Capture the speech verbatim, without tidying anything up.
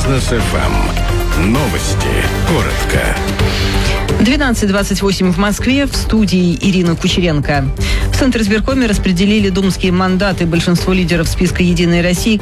Бизнес эф эм. Новости. Коротко. двенадцать двадцать восемь в Москве. В студии Ирина Кучеренко. В Центризбиркоме распределили думские мандаты. Большинство лидеров списка «Единой России»